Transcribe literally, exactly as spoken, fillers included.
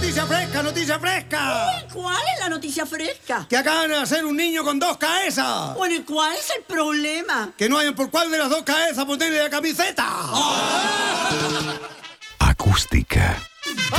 noticia fresca, noticia fresca. Uy, ¿cuál es la noticia fresca? Que acaban de hacer un niño con dos cabezas. Bueno, ¿y cuál es el problema? Que no hayan por cuál de las dos cabezas ponerle la camiseta. Acústica.